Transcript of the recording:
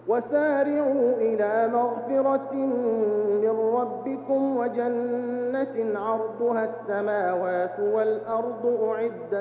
وسارعوا إلى مغفرة من ربكم وجنة عرضها السماوات والأرض أعدت